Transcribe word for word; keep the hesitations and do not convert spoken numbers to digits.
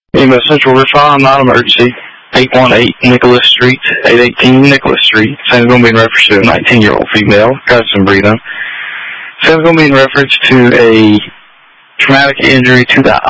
Anyway, Central Respond, non-emergency. eight one eight Nicholas Street, eight eighteen Nicholas Street. Same going to be in reference to a nineteen-year-old female, got some breathing. Same going to be in reference to a traumatic injury to the